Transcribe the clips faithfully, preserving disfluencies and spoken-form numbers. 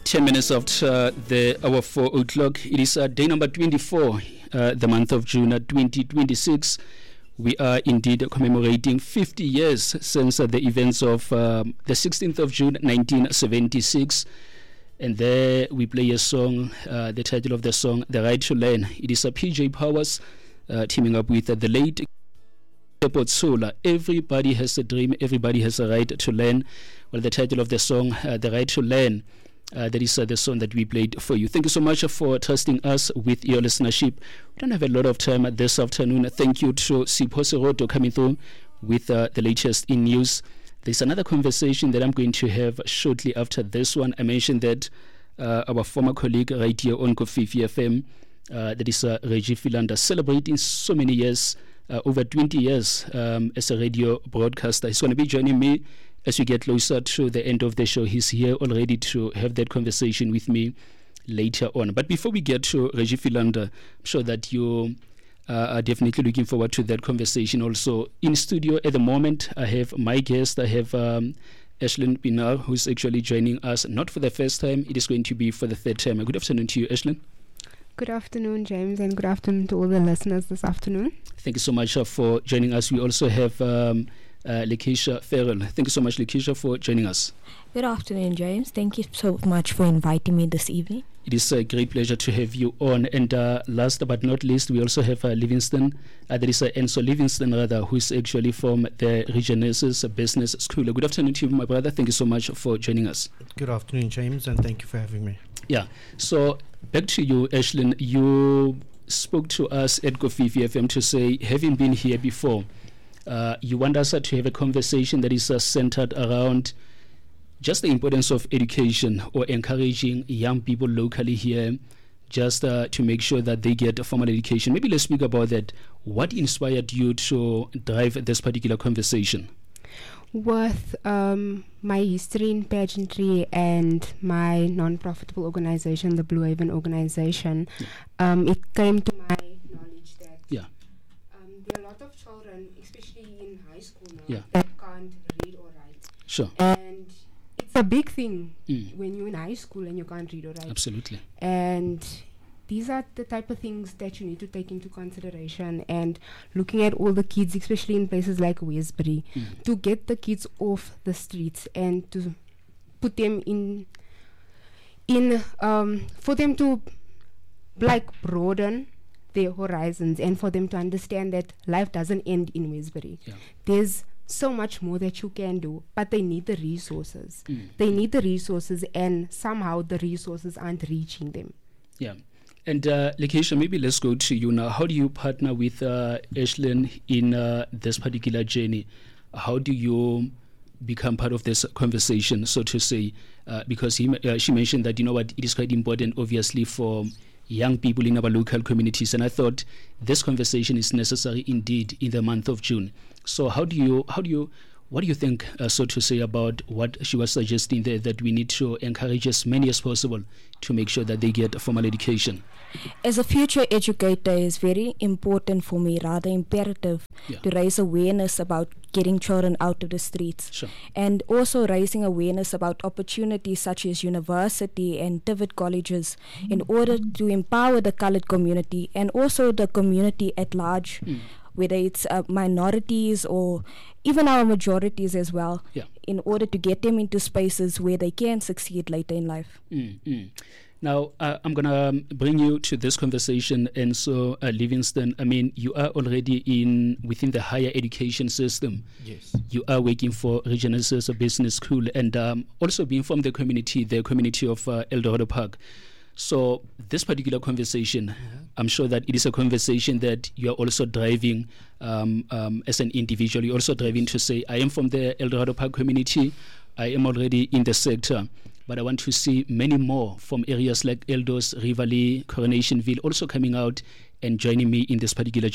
ten minutes after the hour four o'clock. It is uh, day number twenty-four, uh, the month of June uh, twenty twenty-six. We are indeed commemorating fifty years since uh, the events of um, the sixteenth of June nineteen seventy-six. And there we play a song, uh, the title of the song, The Right to Learn. It is a P J Powers uh, teaming up with uh, the late Sola. Everybody has a dream, everybody has a right to learn. Well, the title of the song, uh, The Right to Learn, uh, that is uh, the song that we played for you. Thank you so much for trusting us with your listenership. We don't have a lot of time this afternoon. Thank you to Sipho Seroto coming through with uh, the latest in news. There's another conversation that I'm going to have shortly after this one. I mentioned that uh, our former colleague right here on Kofifi F M, uh, that is uh, Reggie Philander, celebrating so many years, uh, over twenty years um, as a radio broadcaster. He's going to be joining me as we get closer to the end of the show. He's here already to have that conversation with me later on. But before we get to Reggie Philander, I'm sure that you Uh, are definitely looking forward to that conversation. Also in studio at the moment, I have my guest. I have um, Ashlyn Pinar, who's actually joining us, not for the first time. It is going to be for the third time. Good afternoon to you, Ashlyn. Good afternoon, James, and good afternoon to all the listeners this afternoon. Thank you so much uh, for joining us. We also have um, uh, Lakeisha Farrell. Thank you so much, Lakeisha, for joining us. Good afternoon, James. Thank you so much for inviting me this evening. It is a great pleasure to have you on. And uh, last but not least, we also have uh, Livingston. Uh, there is uh, Enzo Livingston, rather, who is actually from the Regenesis Business School. Good afternoon to you, my brother. Thank you so much for joining us. Good afternoon, James, and thank you for having me. Yeah. So back to you, Ashlyn. You spoke to us at Kofifi F M to say, having been here before, uh, you want us uh, to have a conversation that is uh, centered around just the importance of education, or encouraging young people locally here just uh, to make sure that they get a formal education. Maybe let's speak about that. What inspired you to drive this particular conversation? With um, my history in pageantry and my non-profitable organization, the Blue Haven organization, yeah. um, it came to my knowledge that yeah. um, there are a lot of children, especially in high school now, yeah. that can't read or write. Sure. And it's a big thing mm. when you're in high school and you can't read or write. Absolutely. And these are the type of things that you need to take into consideration. And looking at all the kids, especially in places like Westbury, mm. to get the kids off the streets and to put them in, in um, for them to like broaden their horizons, and for them to understand that life doesn't end in Westbury. Yeah. There's so much more that you can do, but they need the resources. Mm. They need the resources, and somehow the resources aren't reaching them. Yeah. And uh, Lakeisha, maybe let's go to you now. How do you partner with uh, Ashlyn in uh, this particular journey? How do you become part of this conversation, so to say? Uh, because he, uh, she mentioned that, you know what, it is quite important, obviously, for young people in our local communities. And I thought this conversation is necessary indeed in the month of June. So how do you, how do you, what do you think, uh, so to say, about what she was suggesting there, that we need to encourage as many as possible to make sure that they get a formal education? As a future educator, it's very important for me, rather imperative, yeah. to raise awareness about getting children out of the streets. Sure. And also raising awareness about opportunities such as university and TVET colleges mm. in order to empower the colored community and also the community at large. Mm. Whether it's uh, minorities or even our majorities as well, yeah. in order to get them into spaces where they can succeed later in life. Mm-hmm. Now, uh, I'm going to um, bring you to this conversation. And so, uh, Livingston, I mean, you are already in within the higher education system. Yes. You are working for Regenesis Business School, and um, also being from the community, the community of uh, Eldorado Park. So this particular conversation, mm-hmm. I'm sure that it is a conversation that you are also driving um, um, as an individual. You're also driving to say, I am from the Eldorado Park community. I am already in the sector, but I want to see many more from areas like Eldos, Rivali, Coronationville also coming out and joining me in this particular journey.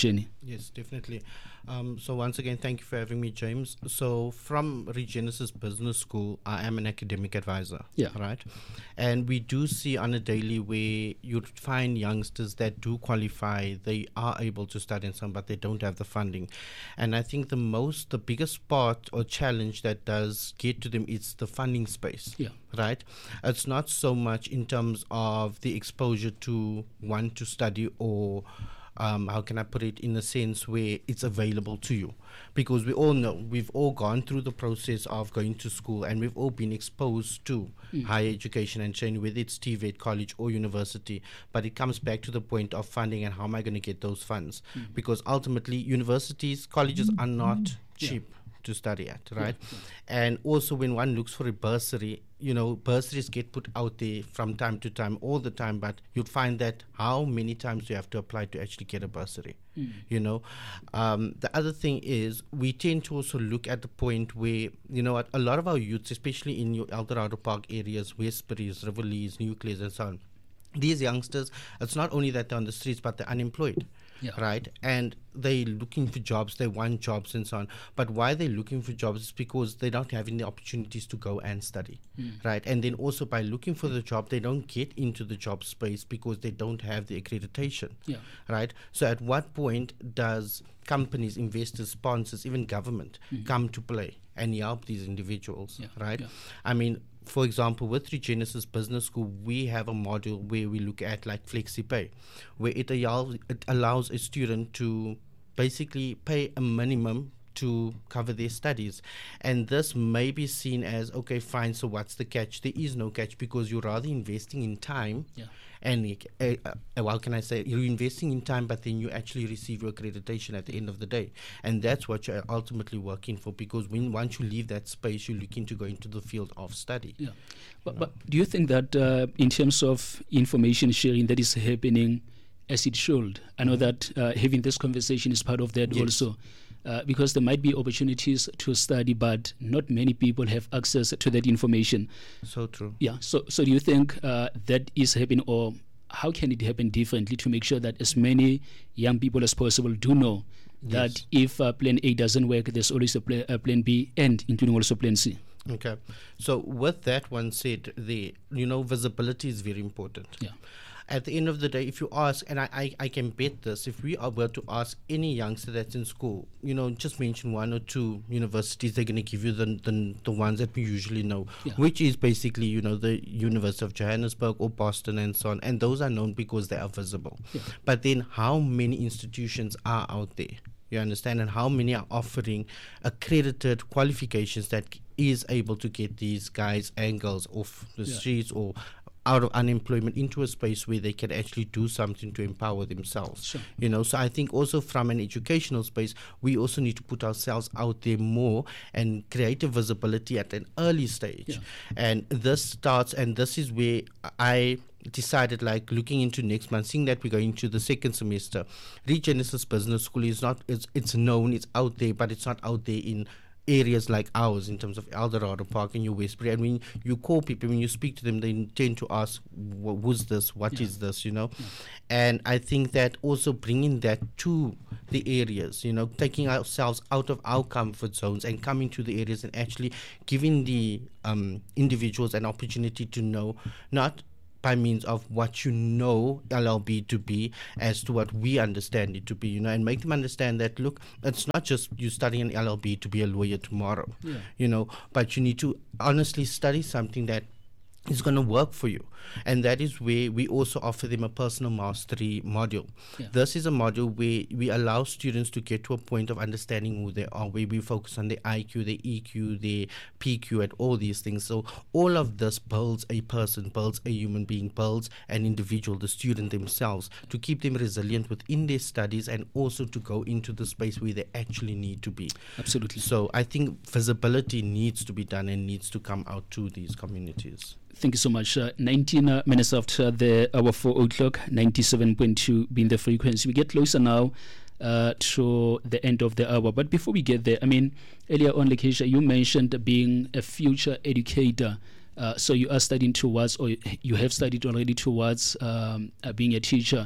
Yes, definitely. Um, so once again, thank you for having me, James. So from Regenesis Business School, I am an academic advisor. Yeah. Right. And we do see on a daily where you'd find youngsters that do qualify, they are able to study and some, but they don't have the funding. And I think the most, the biggest part or challenge that does get to them is the funding space. Yeah. Right. It's not so much in terms of the exposure to want to study or Um, how can I put it, in a sense where it's available to you, because we all know, we've all gone through the process of going to school and we've all been exposed to mm. higher education and training, whether it's T V E T, college or university, but it comes back to the point of funding and how am I going to get those funds, mm. because ultimately universities, colleges mm. are not cheap yeah. to study at, right? Yeah, yeah. And also when one looks for a bursary, you know, bursaries get put out there from time to time, all the time, but you'd find that how many times you have to apply to actually get a bursary, mm. you know. Um, the other thing is we tend to also look at the point where, you know, a lot of our youths, especially in your Eldorado Park areas, Westbury's, Riverlees, Nucleus and so on, these youngsters, it's not only that they're on the streets, but they're unemployed. Yeah. Right, and they're looking for jobs, they want jobs and so on. But why they're looking for jobs is because they're not having the opportunities to go and study, mm. right? And then also by looking for the job, they don't get into the job space because they don't have the accreditation, yeah. right? So at what point does companies, investors, sponsors, even government mm. come to play and help these individuals, yeah. right? Yeah. I mean, for example, with Regenesis Business School, we have a module where we look at like FlexiPay, where it allows, it allows a student to basically pay a minimum to cover their studies. And this may be seen as, okay, fine, so what's the catch? There is no catch, because you're rather investing in time yeah. and uh, uh, how can I say, you're investing in time, but then you actually receive your accreditation at the end of the day. And that's what you're ultimately working for, because when once you leave that space, you're looking to go into the field of study. Yeah. But, but do you think that uh, in terms of information sharing that is happening as it should, I know that uh, having this conversation is part of that yes. also, uh, because there might be opportunities to study, but not many people have access to that information. So true. Yeah. So, so do you think uh, that is happening, or how can it happen differently to make sure that as many young people as possible do know yes. that if uh, plan A doesn't work, there's always a, pl- a plan B, and including also plan C? Okay. So with that one said, the you know, visibility is very important. Yeah. At the end of the day, if you ask, and I, I, I can bet this, if we are were to ask any youngster that's in school, you know, just mention one or two universities, they're going to give you the, the the ones that we usually know, yeah. which is basically, you know, the University of Johannesburg or Boston and so on. And those are known because they are visible. Yeah. But then how many institutions are out there? You understand? And how many are offering accredited qualifications that is able to get these guys and girls off the yeah. streets or out of unemployment into a space where they can actually do something to empower themselves. Sure. You know, so I think also from an educational space, we also need to put ourselves out there more and create a visibility at an early stage. Yeah. And this starts, and this is where I decided, like looking into next month, seeing that we're going to the second semester, Regenesis Business School is not, it's, it's known, it's out there, but it's not out there in areas like ours in terms of Eldorado Park and your Westbury. And when you call people, when you speak to them, they tend to ask, who's this? What yeah. is this? You know? Yeah. And I think that also bringing that to the areas, you know, taking ourselves out of our comfort zones and coming to the areas and actually giving the um, individuals an opportunity to know, not by means of what you know L L B to be as to what we understand it to be, you know, and make them understand that, look, it's not just you studying an L L B to be a lawyer tomorrow, yeah. you know, but you need to honestly study something that is going to work for you. And that is where we also offer them a personal mastery module. Yeah. This is a module where we allow students to get to a point of understanding who they are, where we focus on their I Q, their E Q, their P Q, and all these things. So all of this builds a person, builds a human being, builds an individual, the student themselves, to keep them resilient within their studies and also to go into the space where they actually need to be. Absolutely. So I think visibility needs to be done and needs to come out to these communities. Thank you so much. Uh, nineteen uh, minutes after the hour four o'clock, ninety-seven point two being the frequency. We get closer now uh, to the end of the hour. But before we get there, I mean, earlier on, Lakeisha, you mentioned being a future educator. Uh, so you are studying towards, or you have studied already towards um, uh, being a teacher.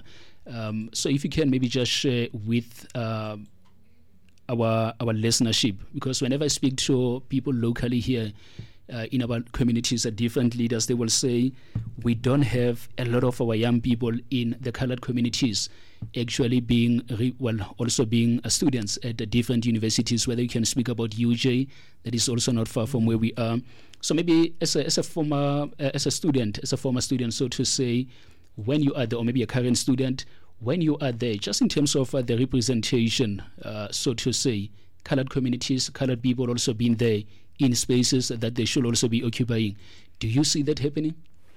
Um, so if you can maybe just share with uh, our our listenership, because whenever I speak to people locally here uh, in our communities, are different leaders, they will say we don't have a lot of our young people in the colored communities actually being re- well also being uh, students at the different universities. Whether you can speak about U J, that is also not far from where we are. So maybe as a as a former uh, as a student, as a former student, so to say, when you are there, or maybe a current student, when you are there, just in terms of uh, the representation, uh, so to say, colored communities, colored people also being there in spaces that they should also be occupying. Do you see that happening?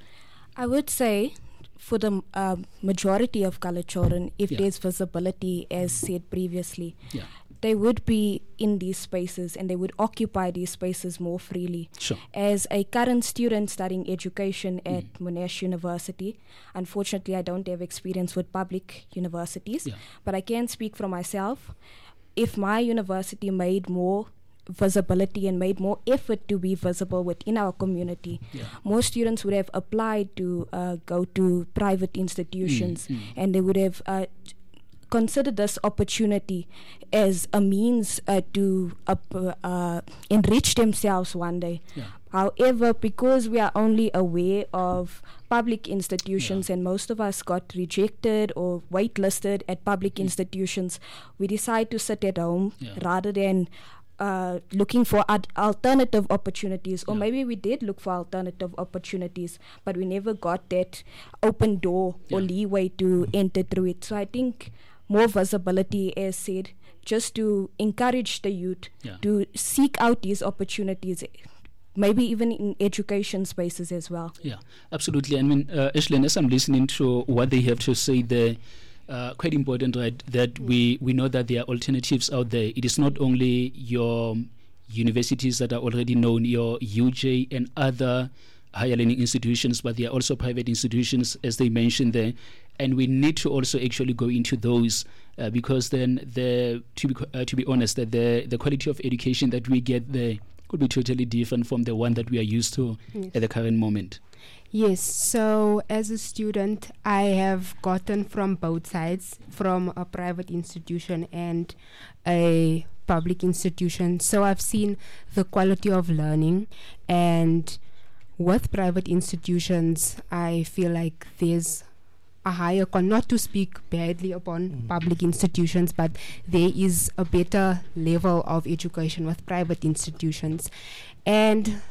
I would say for the uh, majority of colored children, if Yeah. there's visibility, as said previously, Yeah, they would be in these spaces and they would occupy these spaces more freely. sure. As a current student studying education at mm. Monash University, unfortunately I don't have experience with public universities, Yeah. but I can speak for myself. If my university made more visibility and made more effort to be visible within our community, Yeah. more students would have applied to uh, go to private institutions Mm, mm. and they would have uh, consider this opportunity as a means uh, to up, uh, uh, enrich themselves one day. Yeah. However, because we are only aware of public institutions Yeah. and most of us got rejected or waitlisted at public Mm. institutions, we decide to sit at home Yeah. rather than uh, looking for ad- alternative opportunities. Or Yeah. maybe we did look for alternative opportunities, but we never got that open door or Yeah. leeway to enter through it. So I think more visibility, as said, just to encourage the youth Yeah. to seek out these opportunities, maybe even in education spaces as well. Yeah, absolutely. I mean, uh, Ashlyn, as I'm listening to what they have to say there, uh, quite important, right, that we, we know that there are alternatives out there. It is not only your universities that are already known, your U J and other higher learning institutions, but there are also private institutions, as they mentioned there. And we need to also actually go into those uh, because then, the to be uh, to be honest, that the the quality of education that we get there could be totally different from the one that we are used to Yes. at the current moment. Yes, so as a student, I have gotten from both sides, from a private institution and a public institution. So I've seen the quality of learning, and with private institutions, I feel like there's a higher, con- not to speak badly upon Mm. public institutions, but there is a better level of education with private institutions. And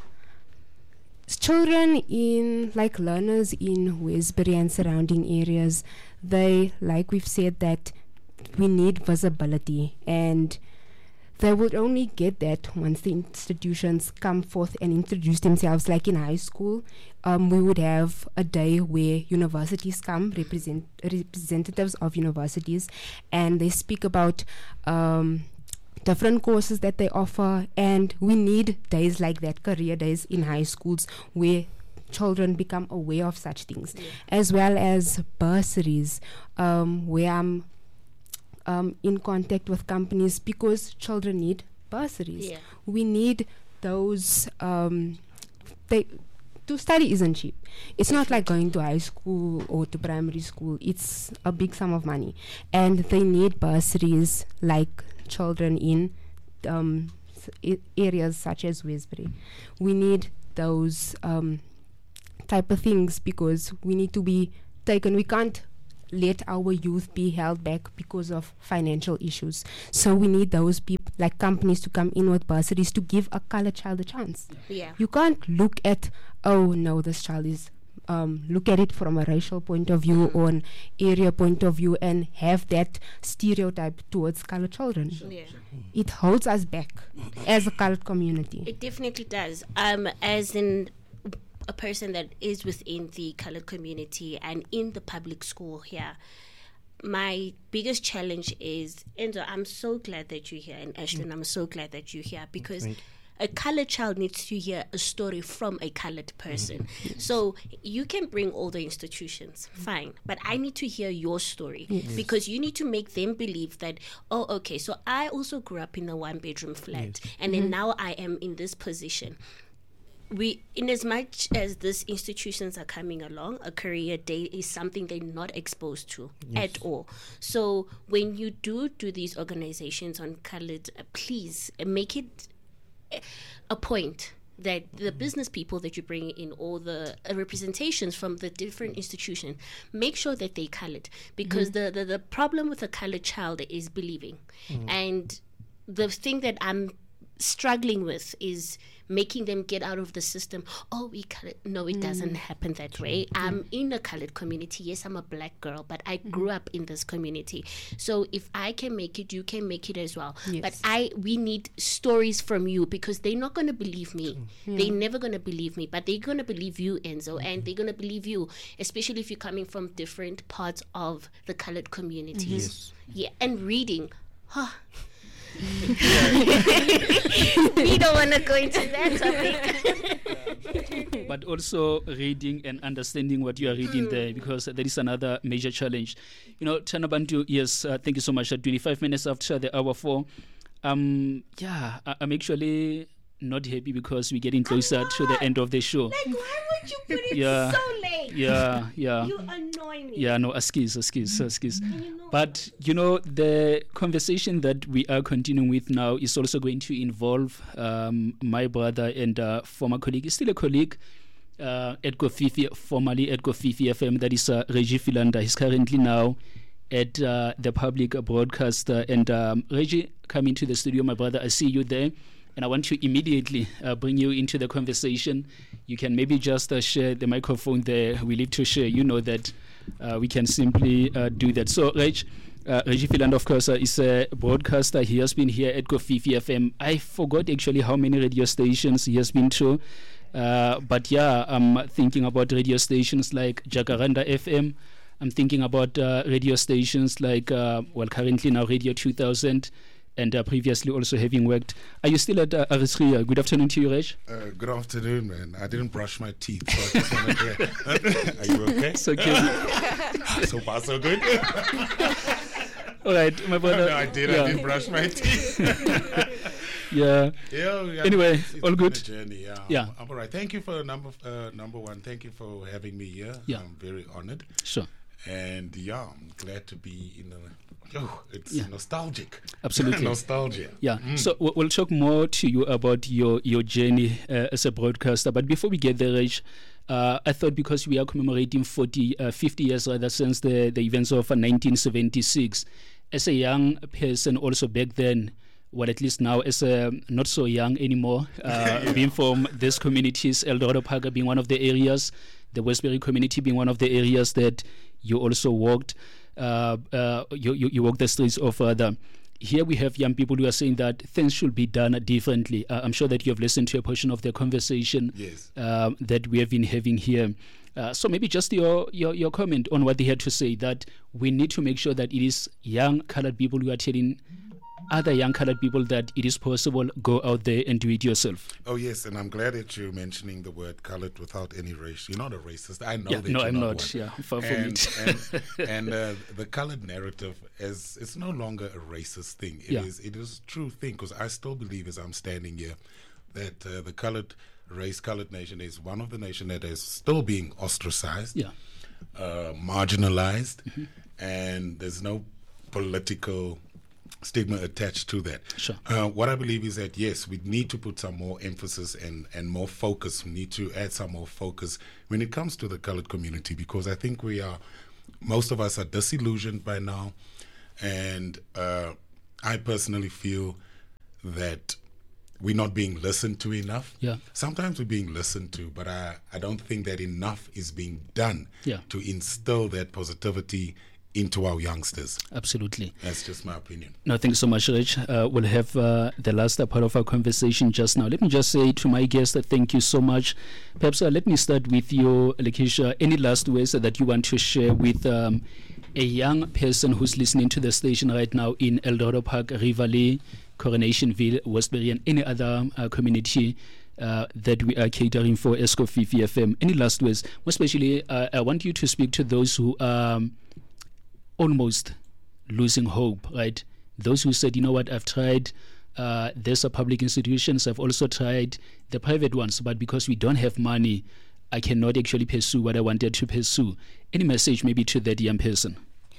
children in, like learners in Westbury and surrounding areas, they, like we've said, that we need visibility, and they would only get that once the institutions come forth and introduce themselves. Like in high school, um, we would have a day where universities come, represent representatives of universities, and they speak about um, different courses that they offer. And we need days like that, career days in high schools, where children become aware of such things, Yeah. as well as bursaries, um, where I'm um, in contact with companies because children need bursaries. Yeah. We need those. Um, they to study isn't cheap. It's not like going to high school or to primary school. It's a big sum of money, and they need bursaries like children in um, s- I- areas such as Westbury. We need those um, type of things because we need to be taken. We can't let our youth be held back because of financial issues. So we need those people, like companies, to come in with bursaries to give a colored child a chance. Yeah. You can't look at, oh no, this child is, um, look at it from a racial point of view or an area point of view and have that stereotype towards colored children. Yeah. It holds us back as a colored community. It definitely does. Um, as in a person that is within the colored community and in the public school here, my biggest challenge is, Enzo, I'm so glad that you're here, and Ashlyn, I'm so glad that you're here, because Thank you. a colored child needs to hear a story from a colored person. So you can bring all the institutions, fine, but I need to hear your story, because you need to make them believe that, oh, okay, so I also grew up in a one bedroom flat, and then now I am in this position. we, in as much as these institutions are coming along, a career day is something they're not exposed to yes. at all. So when you do do these organizations on colored, uh, please uh, make it a point that the business people that you bring in, or the uh, representations from the different institutions, make sure that they colored, because mm-hmm. the, the the problem with a colored child is believing, mm-hmm. and the thing that I'm struggling with is making them get out of the system. Oh, we colored. No, it mm. doesn't happen that way. Mm. I'm in a colored community. Yes, I'm a black girl, but I mm. grew up in this community. So if I can make it, you can make it as well. Yes. But I, we need stories from you, because they're not going to believe me. Mm. They're never going to believe me, but they're going to believe you, Enzo, mm. and they're going to believe you, especially if you're coming from different parts of the colored communities. Mm-hmm. Yes. Yeah, and reading. Huh. We don't want to go into that topic. But also reading and understanding what you are reading mm. there, because that is another major challenge. You know, Thanabantu, yes, uh, thank you so much. At twenty-five minutes after the hour four, um, yeah, I, I'm actually not happy because we're getting closer to the end of the show. Like, why would you put it yeah, so late? Yeah, yeah. You annoy me. Yeah, no, askis, askis, askis. You know but, you know, the conversation that we are continuing with now is also going to involve um, my brother and uh, former colleague, he's still a colleague, uh, at Kofifi, formerly at Kofifi F M, that is uh, Reggie Philander. He's currently now at uh, the public broadcaster. And um, Reggie, come into the studio, my brother, I see you there. And I want to immediately uh, bring you into the conversation. You can maybe just uh, share the microphone there. We live to share. You know that uh, we can simply uh, do that. So, Reg, uh, Reggie Philander, of course, uh, is a broadcaster. He has been here at Kofifi F M. I forgot actually how many radio stations he has been to. Uh, but yeah, I'm thinking about radio stations like Jacaranda F M. I'm thinking about uh, radio stations like, uh, well, currently now Radio two thousand. And uh, previously also having worked. Are you still at uh, Arisria? Good afternoon to you, Reg. Uh, good afternoon, man. I didn't brush my teeth, so I just want to hear. Are you okay? So cute. So far, so good. All right, my brother. No, I did. Yeah. I did brush my teeth. yeah. yeah. Yeah. Anyway, it's, it's all good. Been a journey. Yeah. yeah. I'm, I'm all right. Thank you for number uh, number one. Thank you for having me here. Yeah. I'm very honored. Sure. And yeah, I'm glad to be in a. Oh, it's yeah. nostalgic. Absolutely. Nostalgia. Yeah. Mm. So w- we'll talk more to you about your, your journey uh, as a broadcaster. But before we get there, Reg, uh, I thought because we are commemorating forty, uh, fifty years rather since the, the events of uh, nineteen seventy-six, as a young person also back then, well, at least now as a not so young anymore, uh, yeah. being from these communities, Eldorado Park being one of the areas, the Westbury community being one of the areas that you also walked. Uh, uh, you, you, you walk the streets of uh, the. Here we have young people who are saying that things should be done differently. Uh, I'm sure that you have listened to a portion of the conversation yes. um, that we have been having here. Uh, so maybe just your, your, your comment on what they had to say, that we need to make sure that it is young colored people who are telling other young colored people that it is possible, go out there and do it yourself. Oh, yes, and I'm glad that you're mentioning the word colored without any race. You're not a racist. I know yeah, that no, you're I'm not. not. One. Yeah, far from and, it. and and uh, the colored narrative, is it's no longer a racist thing. It yeah. is it is a true thing, because I still believe, as I'm standing here, that uh, the colored race, colored nation is one of the nations that is still being ostracized, yeah. uh, marginalized, mm-hmm. and there's no political stigma attached to that. Sure. Uh, what I believe is that, yes, we need to put some more emphasis and, and more focus. We need to add some more focus when it comes to the colored community, because I think we are, most of us are disillusioned by now. And uh, I personally feel that we're not being listened to enough. Yeah. Sometimes we're being listened to, but I, I don't think that enough is being done yeah. to instill that positivity into our youngsters. Absolutely. That's just my opinion. No, thank you so much, Reg. Uh, we'll have uh, the last part of our conversation just now. Let me just say to my guest that thank you so much. Perhaps uh, let me start with you, Lakeisha. Any last words that you want to share with um, a young person who's listening to the station right now in Eldorado Park, Rivali, Coronationville, Westbury, and any other uh, community Uh, that we are catering for as Kofifi F M? Any last words? Especially, uh, I want you to speak to those who are um, almost losing hope, right? Those who said, you know what, I've tried uh, there's a public institutions. I've also tried the private ones, but because we don't have money, I cannot actually pursue what I wanted to pursue. Any message maybe to that young person?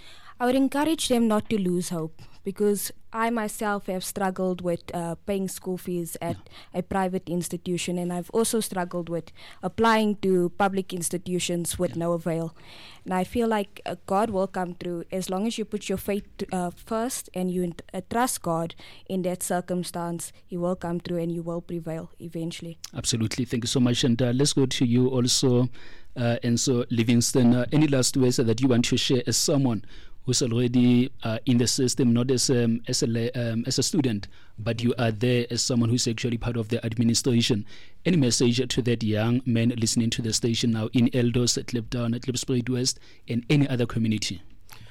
I would encourage them not to lose hope, because I myself have struggled with uh, paying school fees at yeah. a private institution, and I've also struggled with applying to public institutions with yeah. no avail. And I feel like uh, God will come through as long as you put your faith uh, first and you uh, trust God in that circumstance. He will come through and you will prevail eventually. Absolutely. Thank you so much. And uh, let's go to you also, uh, Enzo Livingston. Uh, any last words that you want to share as someone who's already uh, in the system, not as um, as a um, as a student, but you are there as someone who's actually part of the administration? Any message to that young man listening to the station now in Eldos, at Kliptown, at Klipspruit West, and any other community?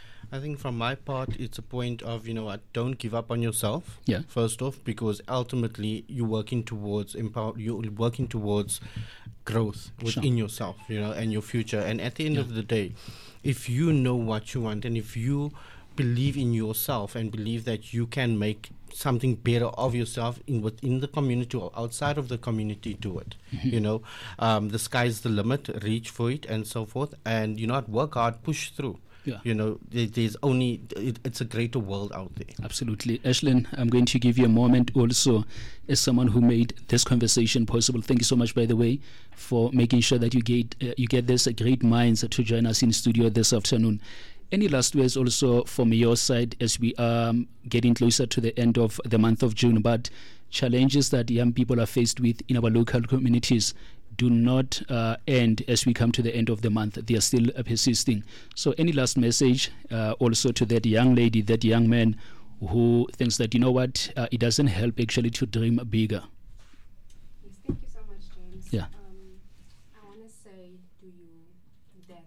I think from my part, it's a point of, you know what, don't give up on yourself, yeah. first off, because ultimately you're working towards empower, you're working towards growth within sure. yourself, you know, and your future. And at the end yeah. of the day, if you know what you want and if you believe in yourself and believe that you can make something better of yourself in within the community or outside of the community, do it. Mm-hmm. You know, um, the sky's the limit, reach for it and so forth. And, you know, work hard, push through. Yeah. You know, there, there's only, it, it's a greater world out there. Absolutely. Ashlyn, I'm going to give you a moment also as someone who made this conversation possible. Thank you so much, by the way, for making sure that you get uh, you get this uh, great minds to join us in studio this afternoon. Any last words also from your side as we are um, getting closer to the end of the month of June, but challenges that young people are faced with in our local communities do not uh, end as we come to the end of the month. They are still uh, persisting. So any last message uh, also to that young lady, that young man who thinks that, you know what, uh, it doesn't help actually to dream bigger? Yes, thank you so much, James. Yeah. Um, I want to say to you that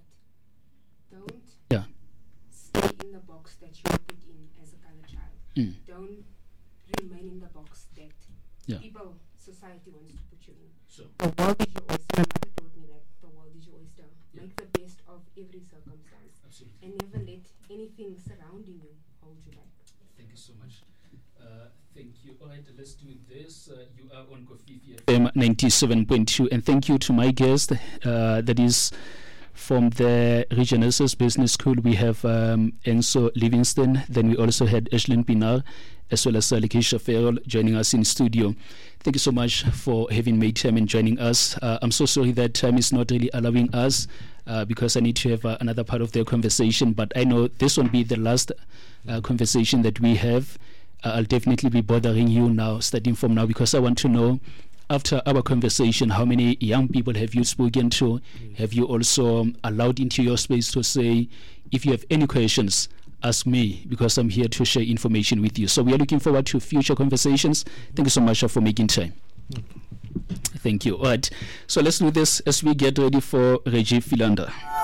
don't yeah. stay in the box that you were put in as a colored child. Mm. Don't remain in the box that yeah. people, society wants to put you in. So. The world is your oyster. My mother taught me that the world is your oyster. Yeah. Make the best of every circumstance. Absolutely. And never let anything surrounding you hold you back. Thank you so much. Uh, thank you. All right, let's do this. Uh, you are on Kofifi F M ninety-seven point two. And thank you to my guest, uh, that is from the Regenesis Business School. We have um, Enzo Livingston. Then we also had Ashlyn Pinar, as well as uh, Lakeisha Farrell joining us in studio. Thank you so much for having made time and joining us. Uh, I'm so sorry that time is not really allowing us uh, because I need to have uh, another part of the conversation, but I know this won't be the last uh, conversation that we have. Uh, I'll definitely be bothering you now, starting from now, because I want to know, after our conversation, how many young people have you spoken to? Mm. Have you also um, allowed into your space to say, if you have any questions, ask me, because I'm here to share information with you. So we are looking forward to future conversations. Thank you so much for making time. Mm. Thank you. All right. So let's do this as we get ready for Reggie Philander.